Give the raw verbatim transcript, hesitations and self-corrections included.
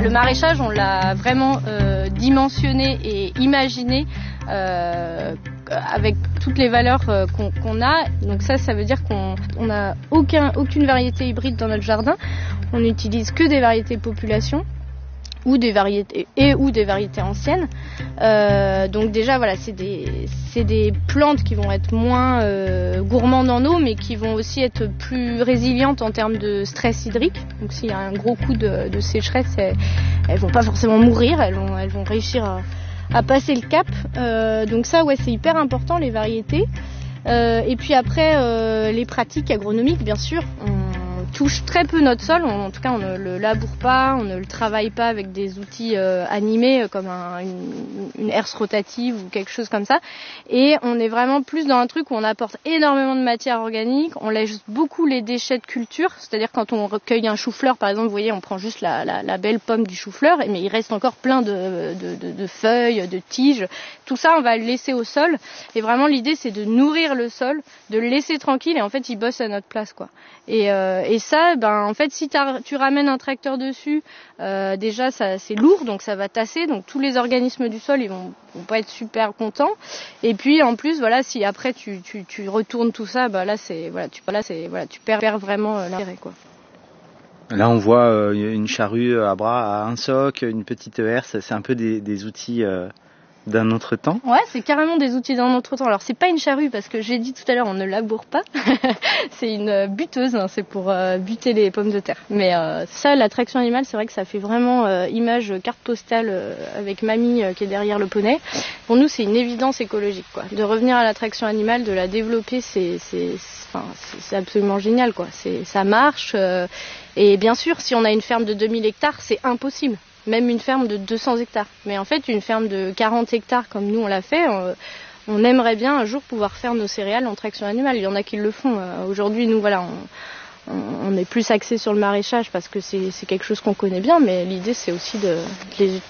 Le maraîchage, on l'a vraiment euh, dimensionné et imaginé euh, avec toutes les valeurs euh, qu'on, qu'on a. Donc ça, ça veut dire qu'on n'a aucun, aucune variété hybride dans notre jardin. On n'utilise que des variétés population ou des variétés et ou des variétés anciennes. Euh, donc déjà voilà, c'est des c'est des plantes qui vont être moins euh, gourmandes en eau, mais qui vont aussi être plus résilientes en termes de stress hydrique. Donc s'il y a un gros coup de, de sécheresse, elles, elles vont pas forcément mourir, elles vont elles vont réussir à, à passer le cap. Euh, donc ça ouais, c'est hyper important, les variétés. Euh, et puis après euh, les pratiques agronomiques, bien sûr. On, touche très peu notre sol, on, en tout cas on ne le laboure pas, on ne le travaille pas avec des outils euh, animés comme un, une, une herse rotative ou quelque chose comme ça, et on est vraiment plus dans un truc où on apporte énormément de matière organique, on laisse beaucoup les déchets de culture, c'est-à-dire quand on recueille un chou-fleur par exemple, vous voyez, on prend juste la, la, la belle pomme du chou-fleur, mais il reste encore plein de, de, de, de feuilles, de tiges, tout ça on va le laisser au sol, et vraiment l'idée c'est de nourrir le sol, de le laisser tranquille, et en fait il bosse à notre place quoi. Et, euh, et ça, ben en fait, si tu ramènes un tracteur dessus, euh, déjà ça c'est lourd, donc ça va tasser, donc tous les organismes du sol ils vont, vont pas être super contents. Et puis en plus, voilà, si après tu, tu, tu retournes tout ça, ben là c'est voilà, tu là c'est voilà, tu perds, perds vraiment euh, l'intérêt quoi. Là, on voit euh, une charrue à bras, à un soc, une petite herse. C'est un peu des, des outils euh, d'un autre temps. Ouais, c'est carrément des outils d'un autre temps. Alors, c'est pas une charrue parce que j'ai dit tout à l'heure, on ne laboure pas. C'est une buteuse, hein, c'est pour euh, buter les pommes de terre. Mais euh, ça, la traction animale, c'est vrai que ça fait vraiment euh, image carte postale euh, avec mamie euh, qui est derrière le poney. Pour nous, c'est une évidence écologique, quoi. De revenir à la traction animale, de la développer, c'est, c'est, enfin, c'est, c'est absolument génial, quoi. C'est, ça marche. Euh, et bien sûr, si on a une ferme de deux mille hectares, c'est impossible. Même une ferme de deux cents hectares. Mais en fait, une ferme de quarante hectares, comme nous on l'a fait, on, on aimerait bien un jour pouvoir faire nos céréales en traction animale. Il y en a qui le font. Aujourd'hui, nous, voilà, on, on est plus axé sur le maraîchage parce que c'est, c'est quelque chose qu'on connaît bien, mais l'idée, c'est aussi de, de les